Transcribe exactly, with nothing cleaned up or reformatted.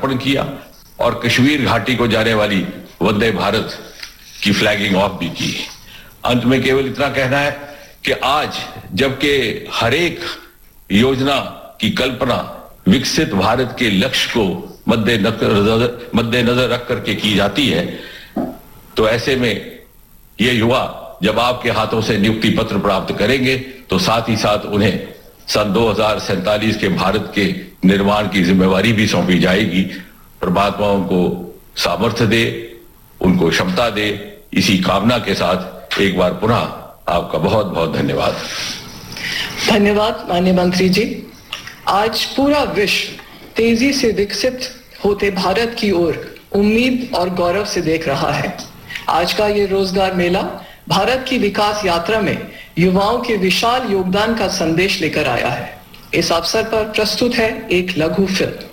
लोकार्पण किया और कश्मीर घाटी को जाने वाली वंदे भारत की फ्लैगिंग ऑफ भी की। अंत में केवल इतना कहना है कि आज जबकि हर एक योजना की कल्पना विकसित भारत के लक्ष्य को मद्देनजर मद्देनजर रख करके की जाती है, तो ऐसे में ये युवा जब आपके हाथों से नियुक्ति पत्र प्राप्त करेंगे तो साथ ही साथ उन्हें सन दो हजार सैंतालीस के भारत के निर्माण की जिम्मेवारी भी सौंपी जाएगी। परमात्मा उनको सामर्थ्य दे, उनको क्षमता दे। इसी कामना के साथ एक बार पुनः आपका बहुत बहुत धन्यवाद। धन्यवाद माननीय मंत्री जी। आज पूरा विश्व तेजी से विकसित होते भारत की ओर उम्मीद और गौरव से देख रहा है। आज का ये रोजगार मेला भारत की विकास यात्रा में युवाओं के विशाल योगदान का संदेश लेकर आया है। इस अवसर पर प्रस्तुत है एक लघु फिल्म।